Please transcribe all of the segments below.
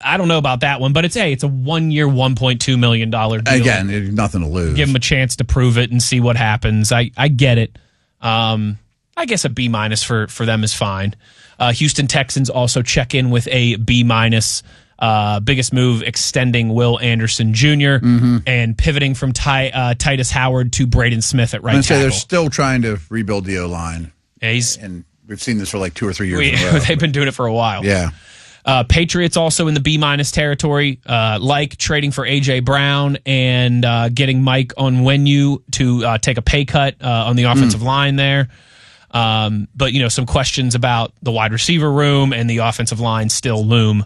I don't know about that one, but it's a 1 year, $1.2 million deal. Again, nothing to lose. Give him a chance to prove it and see what happens. I get it. I guess a B- for them is fine. Houston Texans also check in with a B-. Biggest move, extending Will Anderson Jr. And pivoting from Titus Howard to Braden Smith at right tackle. They're still trying to rebuild the O-line. Yeah, and we've seen this for like 2 or 3 years in a row. They've been doing it for a while. Yeah. Patriots also in the B- territory, like trading for A.J. Brown and getting Mike Onwenu to take a pay cut on the offensive line there. But, some questions about the wide receiver room and the offensive line still loom.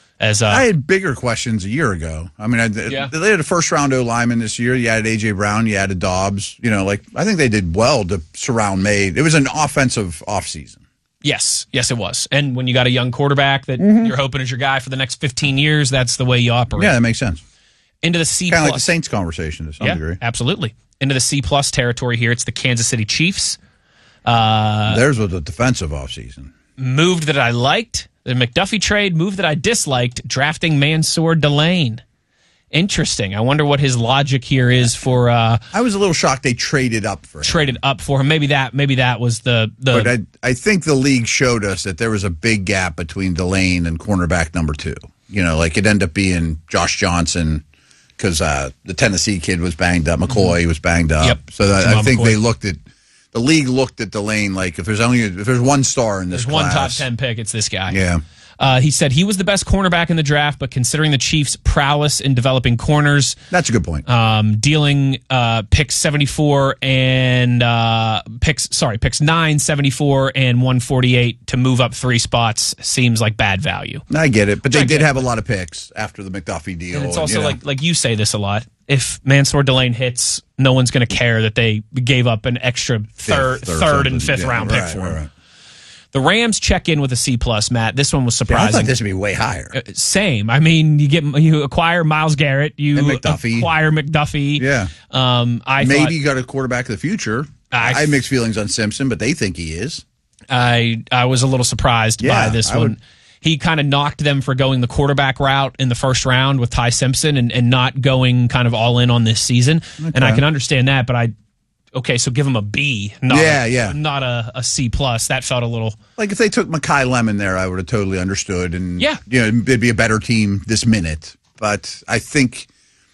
I had bigger questions a year ago. I mean, they had a first-round O-lineman this year. You added A.J. Brown. You added Dobbs. I think they did well to surround May. It was an offensive offseason. Yes, it was. And when you got a young quarterback that you're hoping is your guy for the next 15 years, that's the way you operate. Yeah, that makes sense. Into the C+. Kind of like the Saints conversation to some degree. Absolutely. Into the C+ territory here, it's the Kansas City Chiefs. Theirs was a defensive offseason. Move that I liked, the McDuffie trade. Move that I disliked, drafting Mansour Delane. Interesting. I wonder what his logic here is for. I was a little shocked they traded up for him. Maybe that was the. But I think the league showed us that there was a big gap between Delane and cornerback number 2. It ended up being Josh Johnson because the Tennessee kid was banged up. McCoy was banged up. Yep. So I think the league looked at Delane like if there's one star in this class, one top 10 pick, it's this guy. Yeah. He said he was the best cornerback in the draft, but considering the Chiefs' prowess in developing corners, that's a good point. Dealing picks 74 and picks 9, 74, and 148 to move up 3 spots seems like bad value. I get it, but they did have a lot of picks after the McDuffie deal. And it's also like you say this a lot. If Mansour Delane hits, no one's going to care that they gave up an extra third and fifth round pick for him. Right. The Rams check in with a C+, Matt. This one was surprising. I thought this would be way higher. Same. I mean, you acquire Myles Garrett, you acquire McDuffie. Yeah. You got a quarterback of the future. I have mixed feelings on Simpson, but they think he is. I was a little surprised by this one. He kind of knocked them for going the quarterback route in the first round with Ty Simpson and not going kind of all in on this season. Okay. And I can understand that, but so give him a B, not a C+. That felt a little like if they took Mekhi Lemon there, I would have totally understood, and it'd be a better team this minute. But I think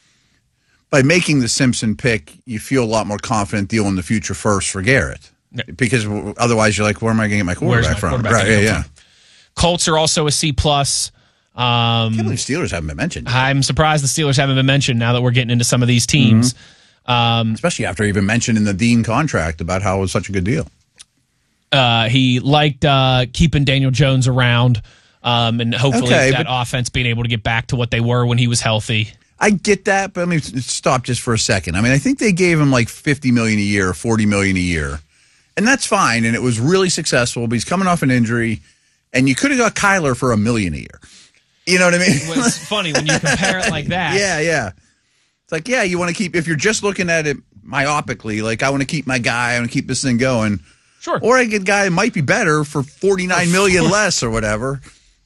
by making the Simpson pick, you feel a lot more confident dealing the future first for Garrett, because otherwise you're like, where am I going to get my quarterback from? Right? Colts are also a C+. I can't believe Steelers haven't been mentioned. I'm surprised the Steelers haven't been mentioned now that we're getting into some of these teams. Especially after even mentioning the Dean contract about how it was such a good deal. He liked keeping Daniel Jones around and hopefully that offense being able to get back to what they were when he was healthy. I get that, but I mean, stop just for a second. I mean, I think they gave him like $50 million a year, $40 million a year, and that's fine. And it was really successful. But he's coming off an injury, and you could have got Kyler for $1 million a year. You know what I mean? Well, it's funny when you compare it like that. Yeah. It's like, you want to keep, if you're just looking at it myopically, like I want to keep my guy, I want to keep this thing going. Sure. Or I get a guy that might be better for $49 million less or whatever.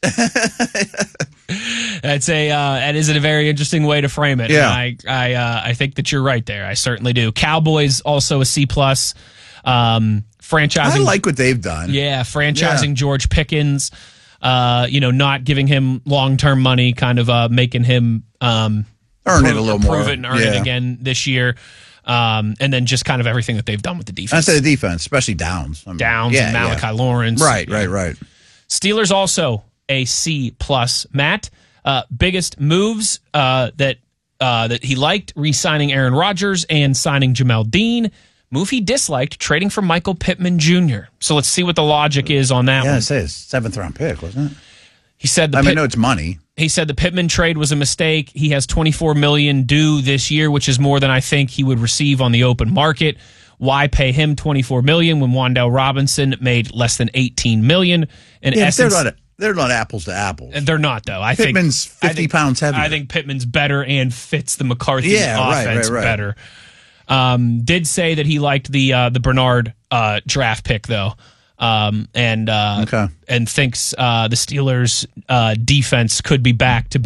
That is a very interesting way to frame it. Yeah. I think that you're right there. I certainly do. Cowboys also a C+. Franchising. I like what they've done. Yeah, franchising George Pickens. Not giving him long-term money, kind of making him earn it a little more. Prove it and earn it again this year. And then just kind of everything that they've done with the defense. I say the defense, especially Downs. And Malachi Lawrence. Right. Steelers also a C+. Matt, biggest moves that he liked, re-signing Aaron Rodgers and signing Jamel Dean. Move he disliked, trading for Michael Pittman Jr. So let's see what the logic is on that one. Yeah, it says 7th-round pick, wasn't it? He said I know it's money. He said the Pittman trade was a mistake. He has $24 million due this year, which is more than I think he would receive on the open market. Why pay him $24 million when Wan'Dale Robinson made less than $18 million? In essence, they're not apples to apples. And they're not, though. Pittman's 50 pounds heavier. I think Pittman's better and fits the McCarthy offense better. Did say that he liked the Bernard draft pick though, and thinks the Steelers defense could be back to